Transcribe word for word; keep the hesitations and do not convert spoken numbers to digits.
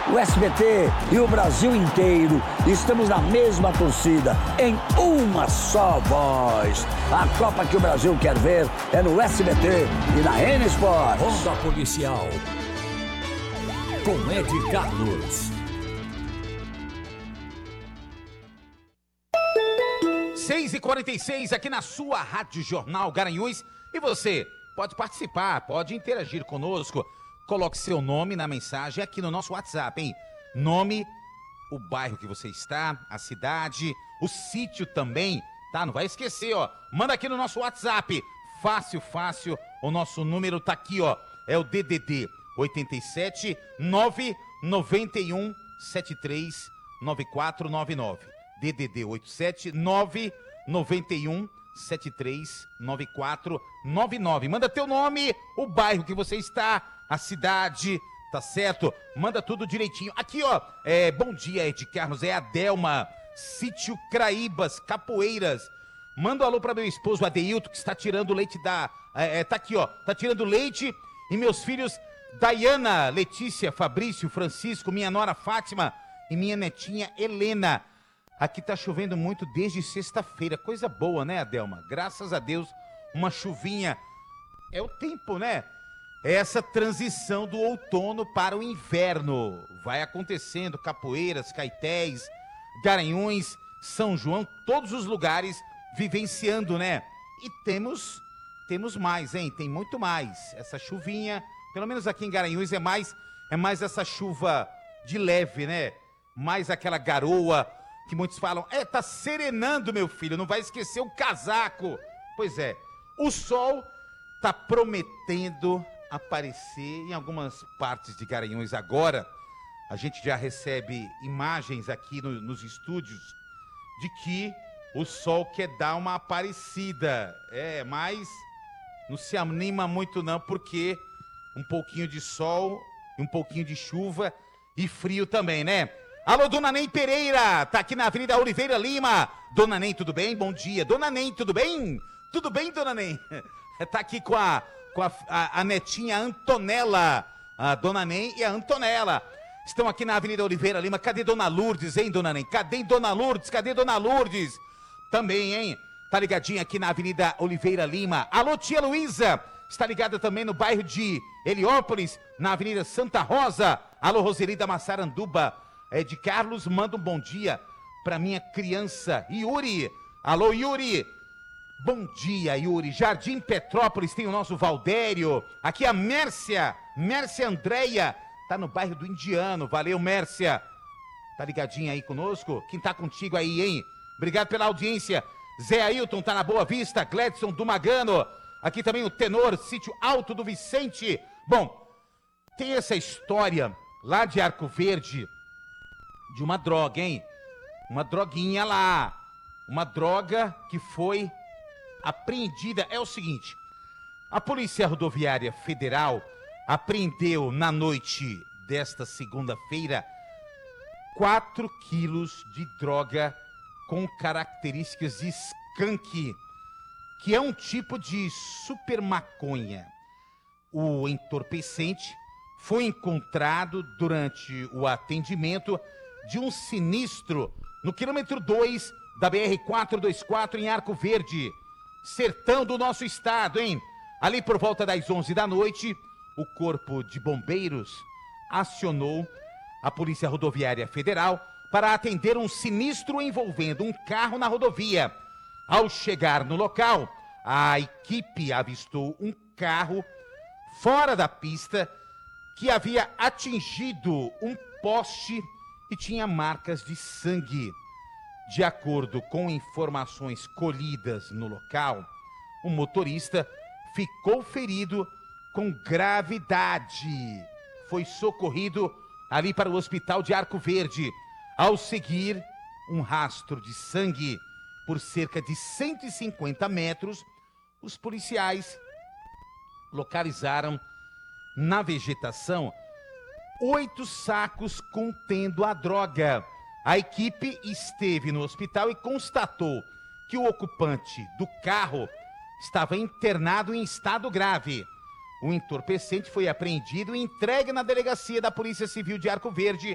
O S B T e o Brasil inteiro estamos na mesma torcida, em uma só voz. A Copa que o Brasil quer ver é no S B T e na N Sports. Ronda Policial, com Ed Carlos. seis e quarenta e seis aqui na sua Rádio Jornal Garanhuns. E você pode participar, pode interagir conosco. Coloque seu nome na mensagem aqui no nosso WhatsApp, hein? Nome, o bairro que você está, a cidade, o sítio também, tá? Não vai esquecer, ó. Manda aqui no nosso WhatsApp. Fácil, fácil. O nosso número tá aqui, ó. É o D D D oito sete nove nove um sete três nove quatro nove nove. D D D oito sete nove nove um sete três nove quatro nove nove. Manda teu nome, o bairro que você está, a cidade, tá certo? Manda tudo direitinho. Aqui, ó, é, bom dia, Ed Carlos, é a Delma, Sítio Craíbas, Capoeiras. Manda um alô para meu esposo Adeilton, que está tirando leite da... É, é, tá aqui, ó, tá tirando leite. E meus filhos Dayana, Letícia, Fabrício, Francisco, minha nora Fátima e minha netinha Helena. Aqui tá chovendo muito desde sexta-feira. Coisa boa, né, Adelma? Graças a Deus, uma chuvinha. É o tempo, né? É essa transição do outono para o inverno. Vai acontecendo, Capoeiras, Caetés, Garanhuns, São João, todos os lugares vivenciando, né? E temos, temos mais, hein? Tem muito mais. Essa chuvinha, pelo menos aqui em Garanhuns, é mais, é mais essa chuva de leve, né? Mais aquela garoa que muitos falam, é, tá serenando, meu filho, não vai esquecer o casaco. Pois é, o sol tá prometendo aparecer em algumas partes de Garanhuns agora. A gente já recebe imagens aqui no, nos estúdios de que o sol quer dar uma aparecida. É, mas não se anima muito não, porque um pouquinho de sol, um pouquinho de chuva e frio também, né? Alô, Dona Ney Pereira, tá aqui na Avenida Oliveira Lima. Dona Ney, tudo bem? Bom dia. Dona Ney, tudo bem? Tudo bem, Dona Ney? Tá aqui com a, com a, a, a netinha Antonella, a Dona Ney e a Antonella. Estão aqui na Avenida Oliveira Lima. Cadê Dona Lourdes, hein, Dona Ney? Cadê Dona Lourdes? Cadê Dona Lourdes? Também, hein? Tá ligadinha aqui na Avenida Oliveira Lima. Alô, tia Luísa. Está ligada também no bairro de Heliópolis, na Avenida Santa Rosa. Alô, Roseli da Massaranduba. É de Carlos, manda um bom dia para minha criança, Yuri. Alô, Yuri. Bom dia, Yuri. Jardim Petrópolis tem o nosso Valdério. Aqui a Mércia, Mércia Andréia, tá no bairro do Indiano. Valeu, Mércia. Tá ligadinha aí conosco? Quem tá contigo aí, hein? Obrigado pela audiência. Zé Ailton tá na Boa Vista, Gledson do Magano. Aqui também o Tenor, Sítio Alto do Vicente. Bom, tem essa história lá de Arco Verde, de uma droga, hein? Uma droguinha lá. Uma droga que foi apreendida. É o seguinte, a Polícia Rodoviária Federal apreendeu na noite desta segunda-feira quatro quilos de droga com características de skunk, que é um tipo de super maconha. O entorpecente foi encontrado durante o atendimento de um sinistro no quilômetro dois da B R quatrocentos e vinte e quatro em Arco Verde, sertão do nosso estado, hein? Ali por volta das onze da noite, o Corpo de Bombeiros acionou a Polícia Rodoviária Federal para atender um sinistro envolvendo um carro na rodovia. Ao chegar no local, a equipe avistou um carro fora da pista que havia atingido um poste e tinha marcas de sangue. De acordo com informações colhidas no local, o motorista ficou ferido com gravidade. Foi socorrido ali para o hospital de Arco Verde. Ao seguir um rastro de sangue por cerca de cento e cinquenta metros, os policiais localizaram na vegetação oito sacos contendo a droga. A equipe esteve no hospital e constatou que o ocupante do carro estava internado em estado grave. O entorpecente foi apreendido e entregue na delegacia da Polícia Civil de Arco Verde